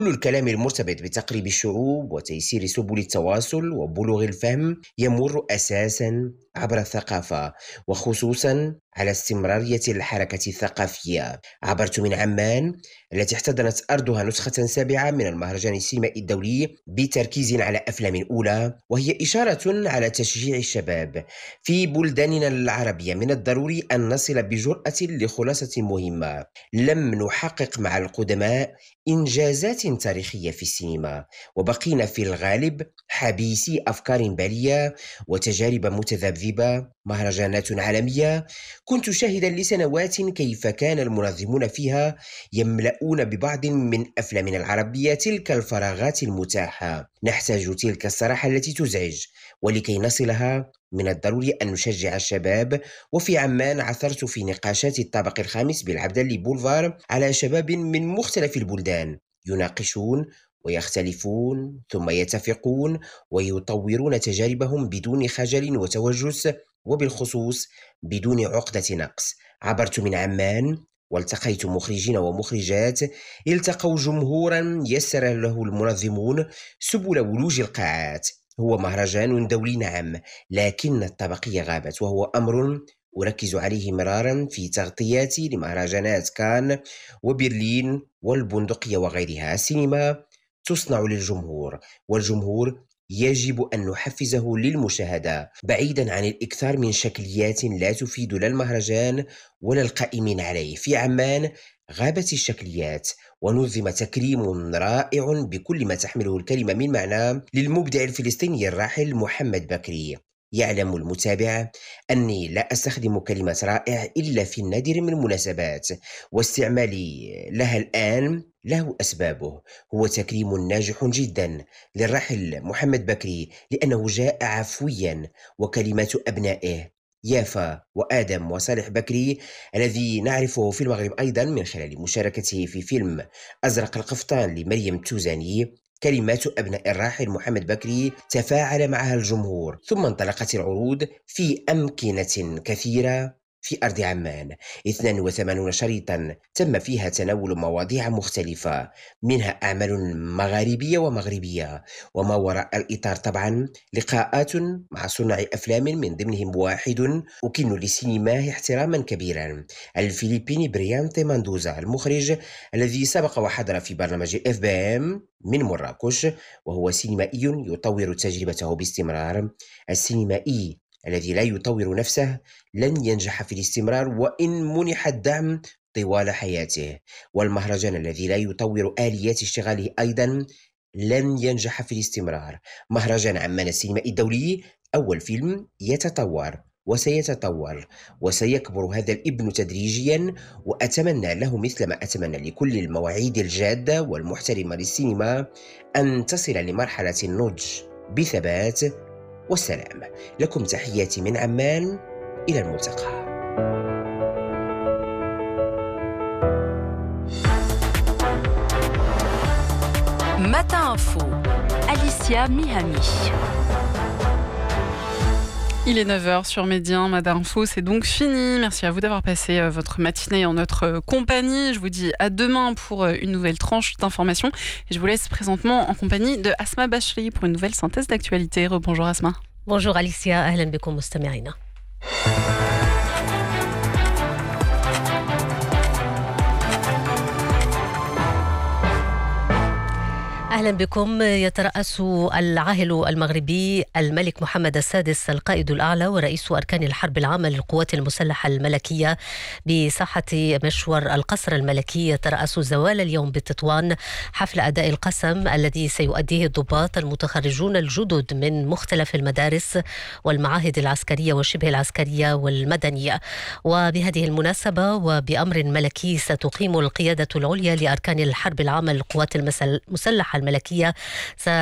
كل الكلام المرتبط بتقريب الشعوب وتيسير سبل التواصل وبلوغ الفهم يمر أساسا عبر الثقافة، وخصوصا على استمرارية الحركة الثقافية. عبرت من عمان التي احتضنت أرضها نسخة سابعة من المهرجان السينمائي الدولي بتركيز على أفلام أولى، وهي إشارة على تشجيع الشباب في بلداننا العربية. من الضروري أن نصل بجرأة لخلاصة مهمة: لم نحقق مع القدماء إنجازات تاريخية في السينما، وبقينا في الغالب حبيسي أفكار بالية وتجارب متذبذبة. مهرجانات عالمية كنت شاهدا لسنوات كيف كان المنظمون فيها يملؤون ببعض من أفلامنا العربية تلك الفراغات المتاحة. نحتاج تلك الصراحة التي تزعج، ولكي نصلها من الضروري أن نشجع الشباب. وفي عمان عثرت في نقاشات الطابق الخامس بالعبدلي بولفار على شباب من مختلف البلدان يناقشون ويختلفون ثم يتفقون ويطورون تجاربهم بدون خجل وتوجس، وبالخصوص بدون عقدة نقص. عبرت من عمان والتقيت مخرجين ومخرجات التقوا جمهورا يسر له المنظمون سبل ولوج القاعات. هو مهرجان دولي نعم، لكن الطبقية غابت، وهو أمر أركز عليه مرارا في تغطياتي لمهرجانات كان وبرلين والبندقية وغيرها. السينما تصنع للجمهور، والجمهور يجب أن نحفزه للمشاهدة بعيدا عن الإكثار من شكليات لا تفيد لا المهرجان ولا القائمين عليه. في عمان غابت الشكليات ونظم تكريم رائع بكل ما تحمله الكلمة من معنى للمبدع الفلسطيني الراحل محمد بكري. يعلم المتابع أني لا أستخدم كلمة رائع إلا في النادر من المناسبات، واستعمالي لها الآن له أسبابه. هو تكريم ناجح جدا للراحل محمد بكري لأنه جاء عفويا، وكلمات أبنائه يافا وآدم وصالح بكري الذي نعرفه في المغرب أيضا من خلال مشاركته في فيلم أزرق القفطان لمريم التوزاني، كلمات أبناء الراحل محمد بكري تفاعل معها الجمهور. ثم انطلقت العروض في أمكنة كثيرة في أرض عمان، 82 شريطا تم فيها تناول مواضيع مختلفة، منها أعمال مغاربية ومغربية، وما وراء الإطار طبعا لقاءات مع صناع أفلام من ضمنهم واحد أكن لسينماه احتراما كبيرا، الفلبيني بريانتي ماندوزا المخرج الذي سبق وحضر في برنامج FM من مراكش، وهو سينمائي يطور تجربته باستمرار. السينمائي الذي لا يطور نفسه لن ينجح في الاستمرار وإن منح الدعم طوال حياته، والمهرجان الذي لا يطور آليات اشتغاله أيضا لن ينجح في الاستمرار. مهرجان عمان السينمائي الدولي أول فيلم يتطور وسيتطور وسيكبر هذا الابن تدريجيا، وأتمنى له مثل ما أتمنى لكل المواعيد الجادة والمحترمة للسينما أن تصل لمرحلة النضج بثبات والسلام. لكم تحياتي من عمان، إلى الملتقى. Matin Info, Alicia Mihami. Il est 9h sur Midi 1, Matin Info, c'est donc fini. Merci à vous d'avoir passé votre matinée en notre compagnie. Je vous dis à demain pour une nouvelle tranche d'informations. Et je vous laisse présentement en compagnie de Asma Bachri pour une nouvelle synthèse d'actualité. Rebonjour Asma. Bonjour Alicia, أهلا بكم مستمعينا. أهلا بكم. يترأس العاهل المغربي الملك محمد السادس القائد الأعلى ورئيس أركان الحرب العامة للقوات المسلحة الملكية بساحة مشور القصر الملكي، يترأس زوال اليوم بتطوان حفل أداء القسم الذي سيؤديه الضباط المتخرجون الجدد من مختلف المدارس والمعاهد العسكرية وشبه العسكرية والمدنية. وبهذه المناسبة وبأمر ملكي ستقيم القيادة العليا لأركان الحرب العامة للقوات المسلحة الملكية